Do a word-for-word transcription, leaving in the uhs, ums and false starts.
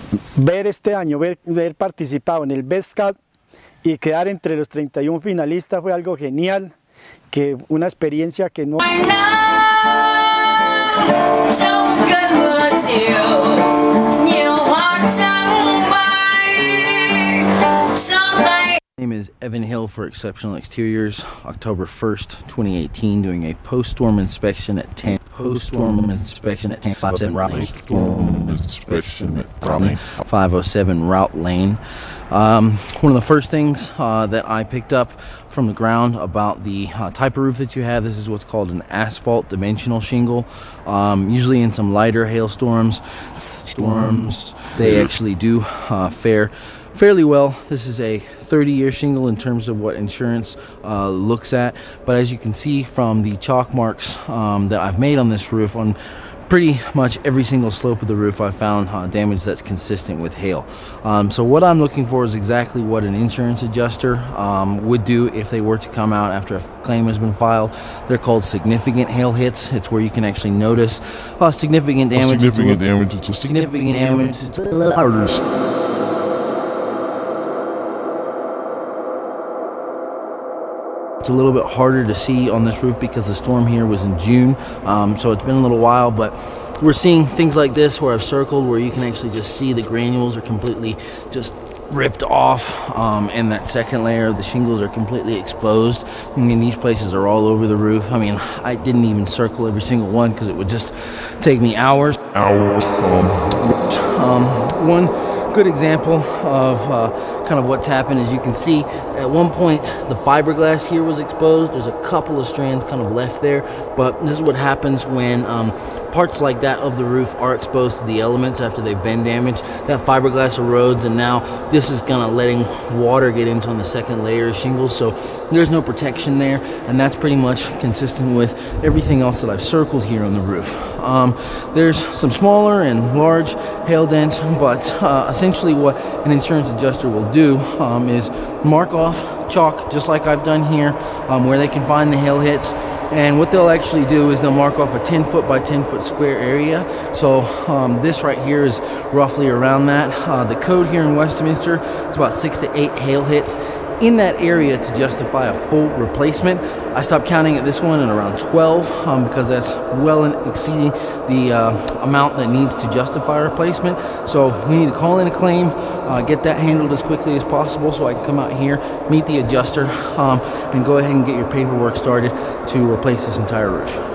ver este año, ver, ver participado en el Best Cat y quedar entre los treinta y uno finalistas fue algo genial, que una experiencia que no... My name is Evan Hill for Exceptional Exteriors. October first, twenty eighteen, doing a post-storm inspection at ten. Post-storm inspection at ten. five oh seven Route Lane. Post-storm inspection at five oh seven Route Lane. Um, one of the first things uh, that I picked up from the ground about the uh, type of roof that you have, this is what's called an asphalt dimensional shingle. Um, usually in some lighter hailstorms, storms, they actually do uh, fare fairly well. This is a thirty year shingle in terms of what insurance uh, looks at, but as you can see from the chalk marks um, that I've made on this roof, on pretty much every single slope of the roof I found uh, damage that's consistent with hail. Um, so what I'm looking for is exactly what an insurance adjuster um, would do if they were to come out after a claim has been filed. They're called significant hail hits. It's where you can actually notice uh, significant damage. Significant damage. It's a significant damage. It's a little harder. It's a little bit harder to see on this roof because the storm here was in June, um, so it's been a little while, but we're seeing things like this where I've circled where you can actually just see the granules are completely just ripped off, um, and that second layer of the shingles are completely exposed. I mean, these places are all over the roof. I mean, I didn't even circle every single one because it would just take me hours. Hours. Um, one good example of uh, kind of what's happened, as you can see, at one point the fiberglass here was exposed. There's a couple of strands kind of left there, but this is what happens when um, parts like that of the roof are exposed to the elements after they've been damaged. That fiberglass erodes, and now this is kind of letting water get into on the second layer of shingles, so there's no protection there, and that's pretty much consistent with everything else that I've circled here on the roof. Um, there's some smaller and large hail dents, but uh, essentially what an insurance adjuster will do um, is mark off chalk, just like I've done here, um, where they can find the hail hits. And what they'll actually do is they'll mark off a ten foot by ten foot square area. So um, this right here is roughly around that. Uh, the code here in Westminster, it's about six to eight hail hits in that area to justify a full replacement. I stopped counting at this one at around twelve um, because that's well exceeding the uh, amount that needs to justify a replacement. So we need to call in a claim, uh, get that handled as quickly as possible so I can come out here, meet the adjuster, um, and go ahead and get your paperwork started to replace this entire roof.